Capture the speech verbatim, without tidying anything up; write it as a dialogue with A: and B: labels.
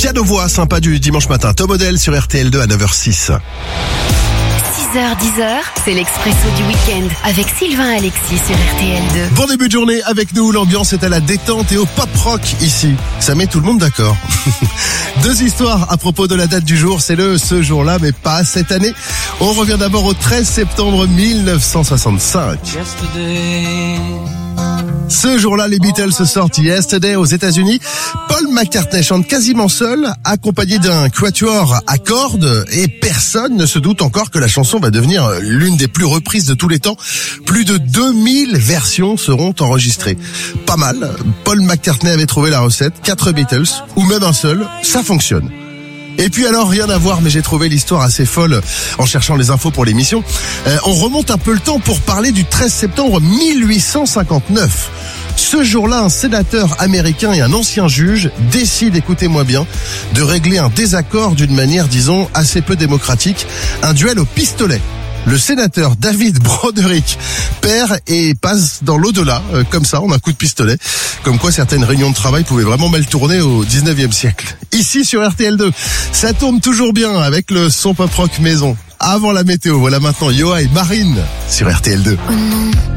A: piano voix sympa du dimanche matin. Top Model sur R T L deux à neuf heures six.
B: six heures dix, c'est l'Expresso du week-end avec Sylvain Alexis sur R T L deux.
A: Bon début de journée avec nous, l'ambiance est à la détente et au pop rock ici. Ça met tout le monde d'accord. Deux histoires à propos de la date du jour, c'est le ce jour-là mais pas cette année. On revient d'abord au treize septembre mille neuf cent soixante-cinq. Ce jour-là, les Beatles sortent Yesterday aux États-Unis. Paul McCartney chante quasiment seul, accompagné d'un quatuor à cordes, et personne ne se doute encore que la chanson va devenir l'une des plus reprises de tous les temps. Plus de deux mille versions seront enregistrées. Pas mal. Paul McCartney avait trouvé la recette. Quatre Beatles, ou même un seul, ça fonctionne. Et puis alors, rien à voir, mais j'ai trouvé l'histoire assez folle en cherchant les infos pour l'émission. Euh, on remonte un peu le temps pour parler du treize septembre mille huit cent cinquante-neuf. Ce jour-là, un sénateur américain et un ancien juge décident, écoutez-moi bien, de régler un désaccord d'une manière, disons, assez peu démocratique, un duel au pistolet. Le sénateur David Broderick perd et passe dans l'au-delà, euh, comme ça, en un coup de pistolet. Comme quoi certaines réunions de travail pouvaient vraiment mal tourner au dix-neuvième siècle. Ici sur R T L deux, ça tourne toujours bien avec le son pop rock maison. Avant la météo, voilà maintenant Yoa et Marine sur R T L deux.
B: Oh non.